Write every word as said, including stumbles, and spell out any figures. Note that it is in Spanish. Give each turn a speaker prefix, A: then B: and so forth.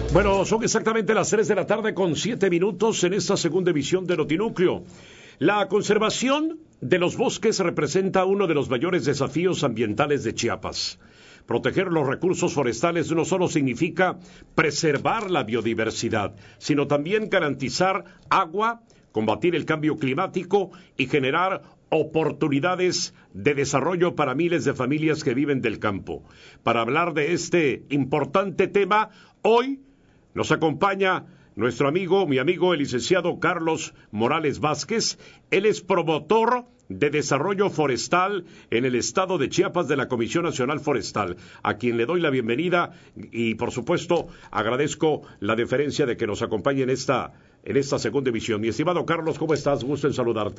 A: Bueno, son exactamente las tres de la tarde con siete minutos en esta segunda emisión de Notinúcleo. La conservación de los bosques representa uno de los mayores desafíos ambientales de Chiapas. Proteger los recursos forestales no solo significa preservar la biodiversidad, sino también garantizar agua, combatir el cambio climático y generar oportunidades de desarrollo para miles de familias que viven del campo. Para hablar de este importante tema, hoy nos acompaña nuestro amigo, mi amigo, el licenciado Carlos Morales Vázquez. Él es promotor de desarrollo forestal en el estado de Chiapas de la Comisión Nacional Forestal, a quien le doy la bienvenida y, por supuesto, agradezco la deferencia de que nos acompañe en esta, en esta segunda emisión. Mi estimado Carlos, ¿cómo estás? Gusto en saludarte.